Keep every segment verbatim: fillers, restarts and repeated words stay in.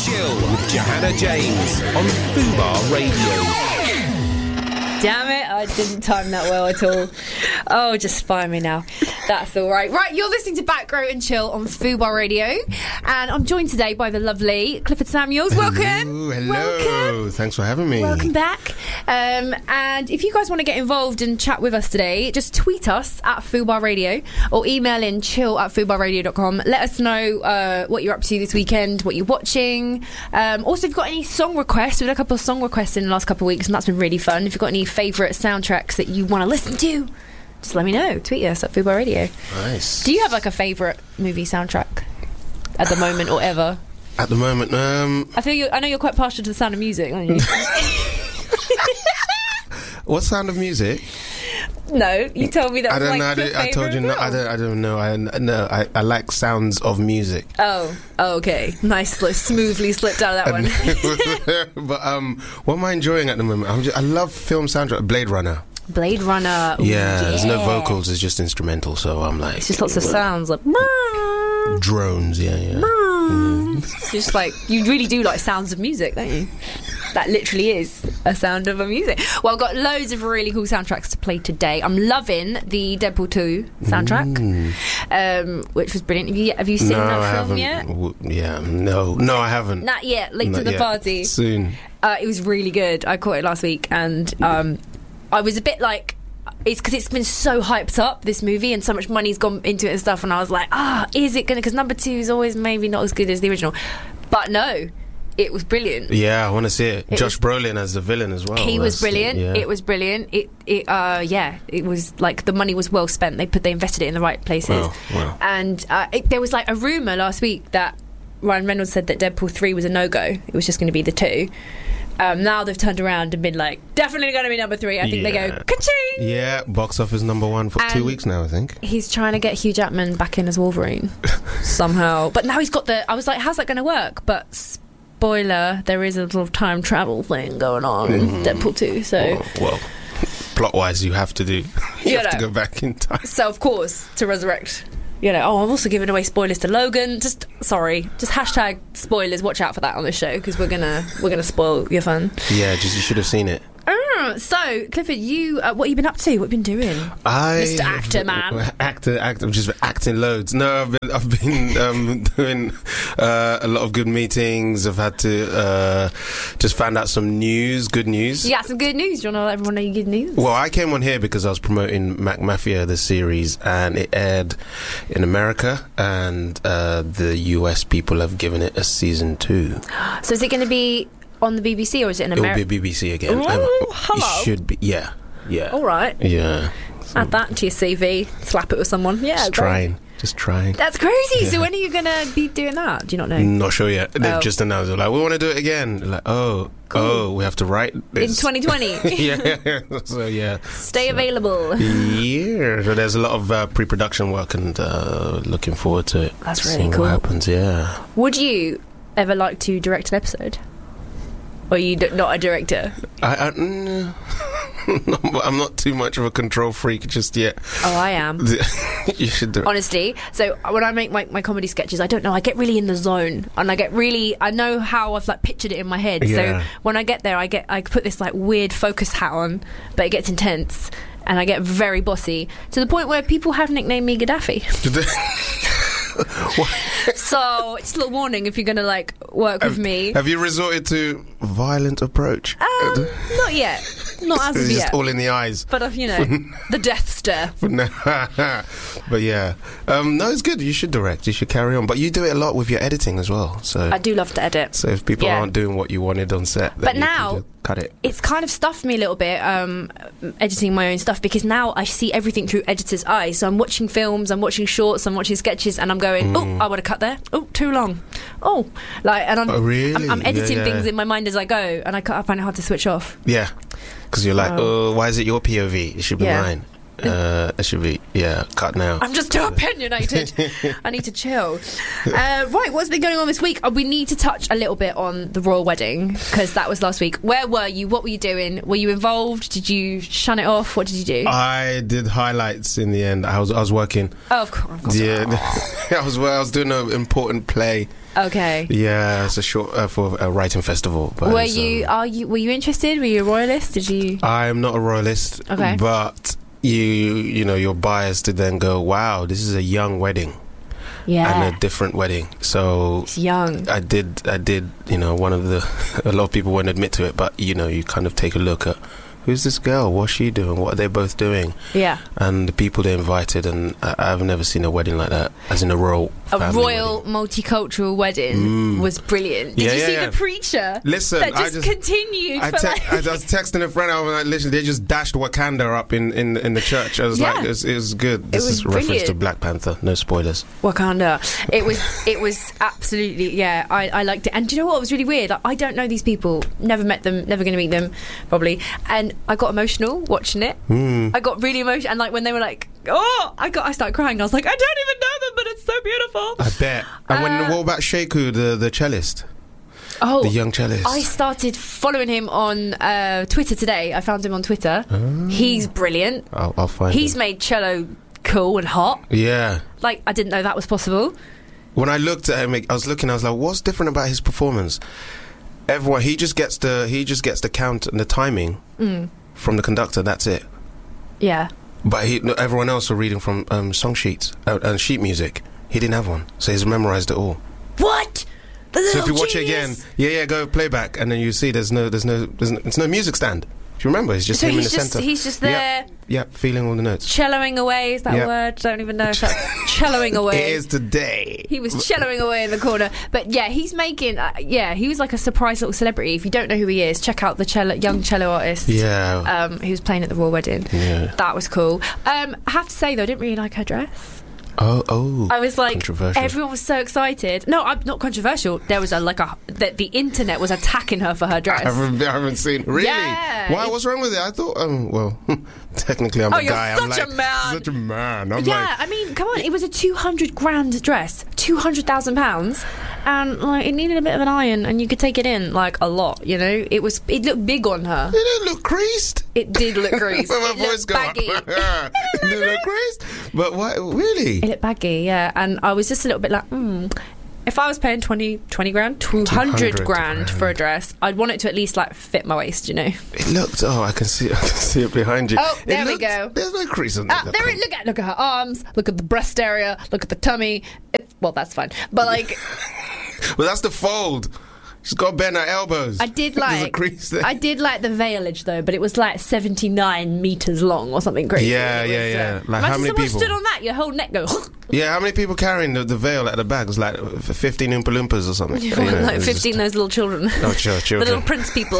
Chill with Johanna James on Fubar Radio. Damn it, I didn't time that well at all. Oh, just fire me now. That's all right. Right, you're listening to Back Row and Chill on Fubar Radio. And I'm joined today by the lovely Clifford Samuels. Welcome. Hello. hello. Welcome. Thanks for having me. Welcome back. Um, and if you guys want to get involved and chat with us today, just tweet us at Fubar Radio or email in chill at fubar radio dot com. Let us know uh, what you're up to this weekend, what you're watching. Um, also, if you've got any song requests, we've had a couple of song requests in the last couple of weeks, and that's been really fun. If you've got any favourite soundtracks that you want to listen to, just let me know. Tweet us at Fubar Radio. Nice. Do you have like a favourite movie soundtrack at the moment or ever? At the moment, um... I feel you. I know you're quite partial to the Sound of Music, aren't you? What Sound of Music? No, you told me that. I was don't like know. I, your did, I told you. favourite No, I film. don't. I don't know. I no. I, I like sounds of music. Oh, oh, okay. Nice, like, smoothly slipped out of that one. But um, what am I enjoying at the moment? I'm just, I love film soundtrack. Blade Runner. Blade Runner. Ooh, Yeah, yeah, there's no vocals. It's just instrumental. So I'm like, It's just lots of sounds like. drones. Yeah, yeah. It's just like you really do like sounds of music, don't you? That literally is a sound of a music. Well, I've got loads of really cool soundtracks to play today. I'm loving the Deadpool two soundtrack, Mm. um, which was brilliant. Have you, have you seen No, that I film haven't. yet? W- Yeah, no, no, I haven't. Not yet. Late Not to the yet. party. Soon. Uh, it was really good. I caught it last week, and um, I was a bit like, it's because it's been so hyped up, this movie, and so much money's gone into it and stuff, and I was like, ah, is it gonna? Because number two is always maybe not as good as the original, but no, it was brilliant. Yeah, I want to see it. It Josh was- Brolin as the villain as well. He was That's- brilliant. yeah. It was brilliant. It, it, uh, yeah, it was like the money was well spent. They put, they invested it in the right places. Wow, wow. And uh, it, there was like a rumor last week that Ryan Reynolds said that Deadpool three was a no go. It was just going to be the two. Um, now they've turned around and been like, definitely going to be number three. I think they Yeah. go, ka-ching! Yeah, box office number one for two And- weeks now, I think. He's trying to get Hugh Jackman back in as Wolverine somehow. But now he's got the... I was like, how's that going to work? But spoiler, there is a little time travel thing going on in Deadpool two. So, Well, well plot-wise, you have to do. You You have to know. go back in time. so of course, to resurrect... You know, oh, I'm also giving away spoilers to Logan. Just, sorry. Just hashtag spoilers. Watch out for that on this show, because we're going to we're gonna spoil your fun. Yeah, just you should have seen it. Uh, so, Clifford, you, uh, what have you been up to? What have you been doing? I Mister Actor Man. Actor, actor. I'm just acting loads. No, I've been, I've been um, doing uh, a lot of good meetings. I've had to uh, just found out some news, good news. You got some good news. Do you want to let everyone know your good news? Well, I came on here because I was promoting Mac Mafia, the series, and it aired in America, and uh, the U S people have given it a season two. So, is it going to be on the B B C or is it in It will America? be B B C again. Ooh, Um, hello. It should be. Yeah, yeah. All right. Yeah. Add that to your C V. Slap it with someone. Yeah, Just great. trying. Just trying. That's crazy. So Yeah. when are you going to be doing that? Do you not know? Not sure yet. They've Oh. just announced, they're like, we want to do it again. Like, oh, oh, we have to write In this. twenty twenty. Yeah. So, yeah. Stay available. Yeah. So there's a lot of uh, pre-production work and uh, looking forward to it. That's really Seeing cool. what happens, yeah. Would you ever like to direct an episode? Or are you d- not a director? I, I, mm, I'm not too much of a control freak just yet. Oh, I am. You should do it. Honestly, so when I make my, my comedy sketches, I don't know, I get really in the zone, and I get really, I know how I've like pictured it in my head. Yeah. So when I get there, I get, I put this like weird focus hat on, but it gets intense, and I get very bossy to the point where people have nicknamed me Gaddafi. So just a little warning if you're gonna like work with have, me. have you resorted to violent approach? Um, not yet, not as It's of just yet. all in the eyes. But uh, you know, the death stare. But yeah, um, no, it's good. You should direct. You should carry on. But you do it a lot with your editing as well. So, I do love to edit. so if people Yeah. aren't doing what you wanted on set, then But you can now- just cut it. It's kind of stuffed me a little bit, um, editing my own stuff, because now I see everything through editor's eyes. So I'm watching films, I'm watching shorts, I'm watching sketches, and I'm going, oh, I would have cut there. Oh, too long. Oh, like, and I'm, Oh, really? I'm, I'm editing Yeah, yeah. things in my mind as I go, and I, ca- I find it hard to switch off. Yeah, because you're like, Oh. oh, why is it your P O V? It should be Yeah. mine. Uh, it should be, yeah, cut now. I'm just too opinionated. I need to chill. Uh, right, what's been going on this week? Uh, we need to touch a little bit on the royal wedding, because that was last week. Where were you? What were you doing? Were you involved? Did you shun it off? What did you do? I did highlights in the end. I was I was working. Oh, of course. Of course. Yeah, I was I was doing an important play. Okay. Yeah, it's a short uh, for a writing festival. But were you? Um, are you? Were you interested? Were you a royalist? Did you? I'm not a royalist. Okay. But you you know you're biased to then go, wow, this is a young wedding. Yeah. And a different wedding. So it's young. I did I did you know one of the a lot of people won't admit to it, but you know you kind of take a look at, who's this girl? What's she doing? What are they both doing? Yeah. And the people they invited, and I, I've never seen a wedding like that, as in a royal A royal wedding. multicultural wedding Mm. was brilliant. Did Yeah, you yeah, see yeah. the preacher? Listen, that just, I just continued. I, for te- like I was texting a friend. I was like, listen, they just dashed Wakanda up in, in, in the church. I was Yeah. like, it was, it was good. This was is a reference brilliant. to Black Panther. No spoilers. Wakanda. It was it was absolutely, yeah, I, I liked it. And do you know what was really weird? Like, I don't know these people, never met them, never going to meet them, probably. And I got emotional watching it. Mm. I got really emotional. And like when they were like, oh, I got, I started crying. I was like, I don't even know them, but it's so beautiful. I bet. And when, Uh, what about Sheku, the, the cellist? Oh, The young cellist. I started following him on uh, Twitter today. I found him on Twitter. Oh. He's brilliant. I'll, I'll find He's him. made cello cool and hot. Yeah. Like, I didn't know that was possible. When I looked at him, I was looking. I was like, "What's different about his performance?" Everyone, he just gets the he just gets the count and the timing Mm. from the conductor. That's it. Yeah. But he, no, everyone else were reading from um, song sheets uh, and sheet music. He didn't have one, so he's memorized it all. What? The So if little you watch genius. it again, yeah, yeah, go playback, and then you see there's no, there's no, there's no, it's no music stand. Do you remember? It's just So him in he's the just center. he's just there Yeah, yeah, feeling all the notes. celloing away. Is that Yeah. a word? Don't even know if that's celloing away. It is today. He was celloing away in the corner. But yeah, he's making, uh, yeah, he was like a surprise little celebrity. If you don't know who he is, check out the cello, young cello artist Yeah. um, who was playing at the royal wedding. Yeah. That was cool. Um, I have to say, though, I didn't really like her dress. Oh, oh. I was like, Controversial. everyone was so excited. No, I'm not controversial. There was a, like a, the, the internet was attacking her for her dress. I haven't, I haven't seen. Really? Yeah. Why? What's wrong with it? I thought. Um, well, technically, I'm Oh, a you're guy. I'm such like a man. such a man. I'm Yeah, like, I mean, come on, it was a two hundred grand dress, two hundred thousand pounds, and like it needed a bit of an iron, and you could take it in like a lot. You know, it was it looked big on her. it didn't look creased. It did look greased. Where my It voice looked go? baggy. it didn't look creased. But what? Really? It looked baggy, yeah. And I was just a little bit like, hmm. If I was paying twenty, twenty grand, two hundred grand for a dress, I'd want it to at least like fit my waist, you know. It looked. Oh, I can see. I can see it behind you. Oh, It there we looked- go. There's no crease on Ah, that. there it, look at look at her arms, look at the breast area, look at the tummy. It, well, that's fine, but like But that's the fold. She's got to bend her elbows. I did There's a like crease there. I did like the veilage though, but it was like seventy-nine meters long or something crazy. Yeah, It yeah, was, yeah. Uh, Like, how imagine many someone people? stood on that, your whole neck go. Yeah, how many people carrying the, the veil at the back? It was like fifteen Oompa Loompas or something. You know, it like was fifteen just- those little children. Oh, sure, The children. little prince people.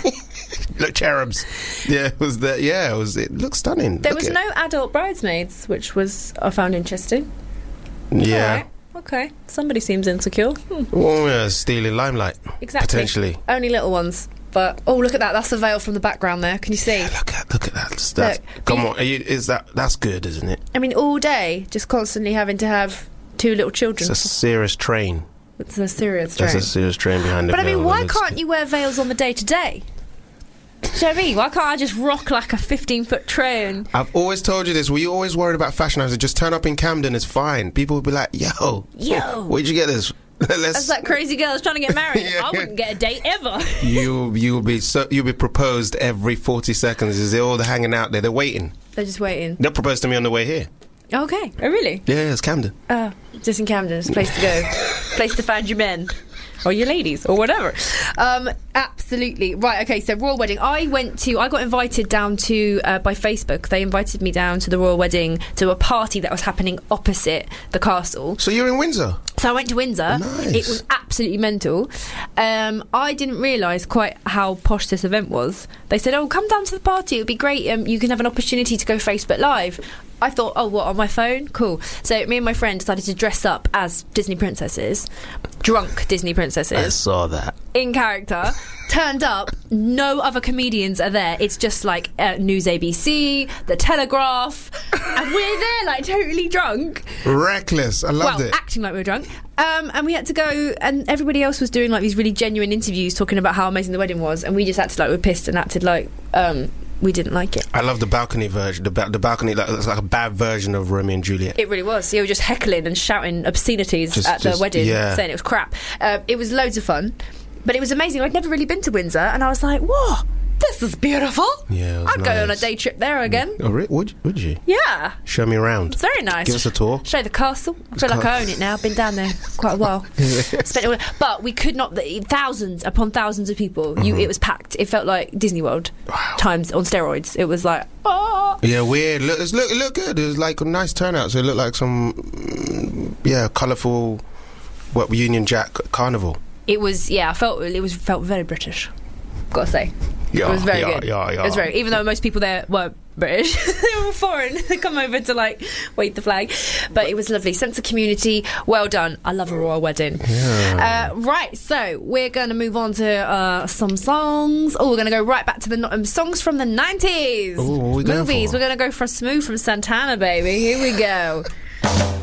Look, cherubs. Yeah, it was that. Yeah, it was. It looked stunning. There Look was at- no adult bridesmaids, which was I found interesting. Yeah. Alright, okay. Somebody seems insecure. Hmm, Well, yeah, stealing limelight. exactly. Potentially. Only little ones. But oh, look at that! That's the veil from the background there. Can you see? Look at look at that. That's, that's, Look, come be- on, are you, is that that's good, isn't it? I mean, all day, just constantly having to have two little children. It's a serious train. It's a serious That's train. a serious train behind the But I veil. mean, It why looks can't good. you wear veils on the day to day? Do you know what I mean? Why can't I just rock like a fifteen foot train? I've always told you this. Were you always worried about fashion? I said, just turn up in Camden, it's fine. People would be like, yo, Yo. where'd you get this? Let's. That's that crazy girl that's trying to get married. Yeah. I wouldn't get a date ever. you you'll be so you'll be proposed every forty seconds. Is they all hanging out there? They're waiting. They're just waiting. They'll propose to me on the way here. Okay. Oh, really? Yeah, it's Camden. Oh, just in Camden. It's a place to go. Place to find your men. Or your ladies, or whatever. Um, absolutely. Right, okay, so royal wedding. I went to, I got invited down to, uh, by Facebook, they invited me down to the royal wedding to a party that was happening opposite the castle. So you're in Windsor? So I went to Windsor. Nice. It was absolutely mental. Um, I didn't realise quite how posh this event was. They said, oh, come down to the party, it'll be great. Um, you can have an opportunity to go Facebook Live. I thought, oh, what, on my phone? Cool. So me and my friend decided to dress up as Disney princesses, drunk Disney princesses. I saw that. In character, turned up, no other comedians are there. It's just like uh, News A B C, The Telegraph, and we're there like totally drunk. Reckless. I loved well, it. acting like we were drunk. Um, and we had to go, and everybody else was doing like these really genuine interviews talking about how amazing the wedding was, and we just acted like we were pissed and acted like um, we didn't like it. I love the balcony version. The, ba- the balcony, like, it's like a bad version of Romeo and Juliet. It really was. You were just heckling and shouting obscenities Just- at the just- wedding, yeah. saying it was crap. Uh, it was loads of fun, but it was amazing. I'd never really been to Windsor, and I was like, whoa, this is beautiful. Yeah, it was I'd go on a nice. day trip there again. Oh, re- would, would you? Yeah. Show me around. It's very nice. Give us a tour. Show the castle. I feel like I own it now. I've been down there quite a while. Spent it, but we could not. Thousands upon thousands of people. You, it was packed. It felt like Disney World times on steroids. It was like, oh. Yeah, weird. Look, it's look, it looked good. It was like a nice turnout. So it looked like some, mm, yeah, colourful, what Union Jack carnival. It was. Yeah, I felt it was felt very British. Gotta say. Yeah, it was very yeah, good. yeah, yeah. It was very, even though most people there were British, they were foreign. They come over to like wave the flag, but it was lovely. Sense of community. Well done. I love a royal wedding. Yeah. Uh, right, so we're going to move on to uh, some songs. Oh, we're going to go right back to the um, songs from the nineties. Ooh, what are we going Movies. for? We're going to go for Smooth from Santana, baby. Here we go.